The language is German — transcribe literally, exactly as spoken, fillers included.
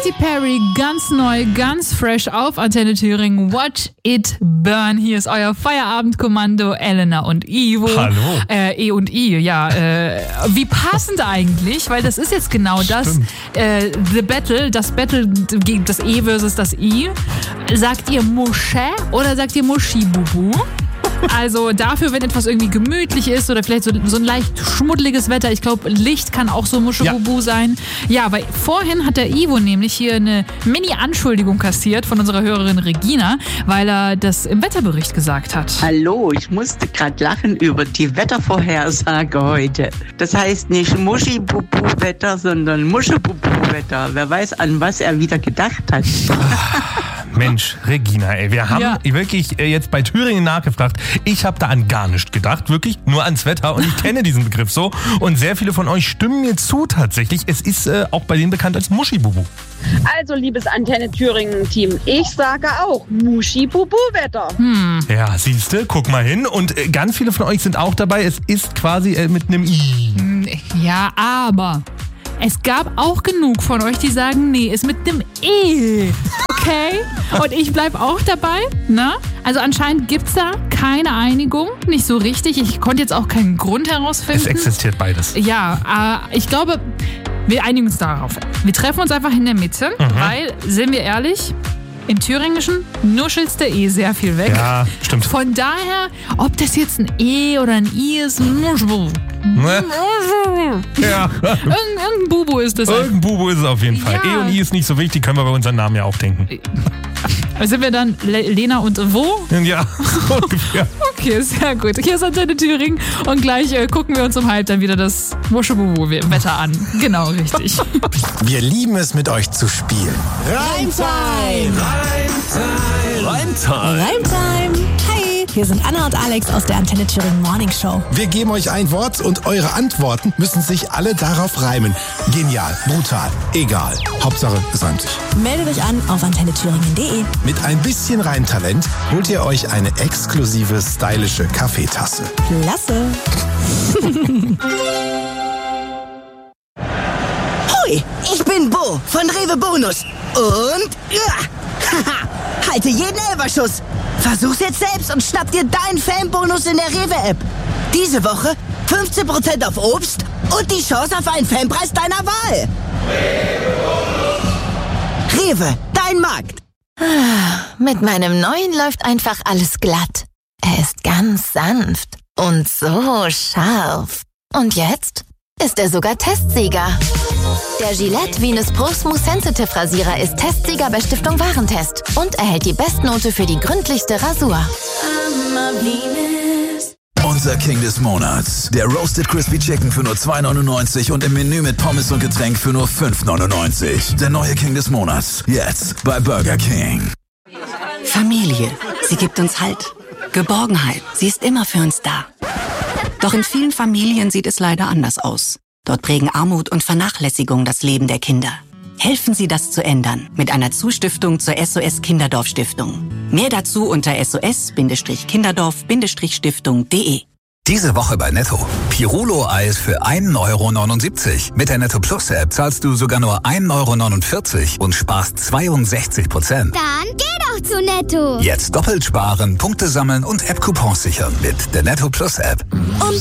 Katy Perry, ganz neu, ganz fresh auf Antenne Thüringen. Watch it burn. Hier ist euer Feierabendkommando, Elena und Ivo. Hallo. Äh, E und I, ja. Äh, wie passend eigentlich, weil das ist jetzt genau das. Äh, The Battle, das Battle, das E versus das I. Sagt ihr Mosche oder sagt ihr Moschibubu? Also dafür, wenn etwas irgendwie gemütlich ist oder vielleicht so, so ein leicht schmuddeliges Wetter. Ich glaube, Licht kann auch so Muschebubu ja. sein. Ja, weil vorhin hat der Ivo nämlich hier eine Mini-Anschuldigung kassiert von unserer Hörerin Regina, weil er das im Wetterbericht gesagt hat. Hallo, ich musste gerade lachen über die Wettervorhersage heute. Das heißt nicht Muschibubu-Wetter, sondern Muschebubu-Wetter. Wer weiß, an was er wieder gedacht hat. Mensch, Regina, ey, wir haben Ja. wirklich jetzt bei Thüringen nachgefragt. Ich habe da an gar nichts gedacht, wirklich nur ans Wetter und ich kenne diesen Begriff so. Und sehr viele von euch stimmen mir zu tatsächlich. Es ist äh, auch bei denen bekannt als Muschibubu. Also, liebes Antenne Thüringen-Team, ich sage auch Muschi-Bubu-Wetter. Hm. Ja, siehste, guck mal hin. Und äh, ganz viele von euch sind auch dabei. Es ist quasi äh, mit einem I. Ja, aber es gab auch genug von euch, die sagen, nee, ist mit dem E. Okay? Und ich bleib auch dabei, ne? Also anscheinend gibt's da keine Einigung, nicht so richtig. Ich konnte jetzt auch keinen Grund herausfinden. Es existiert beides. Ja, äh, ich glaube, wir einigen uns darauf. Wir treffen uns einfach in der Mitte, mhm. weil, sind wir ehrlich, im Thüringischen nuschelst der E sehr viel weg. Ja, stimmt. Von daher, ob das jetzt ein E oder ein I ist, Ne? Ja. Irgendein Bubu ist das. Irgendein Bubu ist es auf jeden Fall. Ja. E und I ist nicht so wichtig, können wir bei unseren Namen ja auch denken. Sind wir dann Le- Lena und wo? Ja, ungefähr. Okay, sehr gut. Hier ist Antenne Thüringen und gleich äh, gucken wir uns um halb dann wieder das Muschibubu-Wetter an. Genau, richtig. Wir lieben es, mit euch zu spielen. Reimtime! Reimtime! Reimtime! Reimtime! Hi, hier sind Anna und Alex aus der Antenne Thüringen Morning Show. Wir geben euch ein Wort und eure Antworten müssen sich alle darauf reimen. Genial, brutal, egal. Hauptsache, es reimt sich. Meldet euch an auf antenne thüringen punkt de. Mit ein bisschen Reimtalent holt ihr euch eine exklusive, stylische Kaffeetasse. Klasse! Hui, ich bin Bo von Rewe Bonus. Und ja, haha, halte jeden Elferschuss. Versuch's jetzt selbst und schnapp dir deinen Fanbonus in der Rewe-App. Diese Woche fünfzehn Prozent auf Obst und die Chance auf einen Fanpreis deiner Wahl. Rewe, dein Markt. Mit meinem neuen läuft einfach alles glatt. Er ist ganz sanft und so scharf. Und jetzt ist er sogar Testsieger. Der Gillette Venus Pro Smooth Sensitive Rasierer ist Testsieger bei Stiftung Warentest und erhält die Bestnote für die gründlichste Rasur. Unser King des Monats. Der Roasted Crispy Chicken für nur zwei neunundneunzig und im Menü mit Pommes und Getränk für nur fünf neunundneunzig. Der neue King des Monats. Jetzt bei Burger King. Familie. Sie gibt uns Halt. Geborgenheit. Sie ist immer für uns da. Doch in vielen Familien sieht es leider anders aus. Dort prägen Armut und Vernachlässigung das Leben der Kinder. Helfen Sie, das zu ändern mit einer Zustiftung zur S O S Kinderdorf Stiftung. Mehr dazu unter s o s kinderdorf stiftung punkt de. Diese Woche bei Netto. Pirulo-Eis für ein Euro neunundsiebzig. Mit der Netto Plus App zahlst du sogar nur ein Euro neunundvierzig und sparst zweiundsechzig Prozent. Dann geh doch zu Netto. Jetzt doppelt sparen, Punkte sammeln und App-Coupons sichern mit der Netto Plus App. Und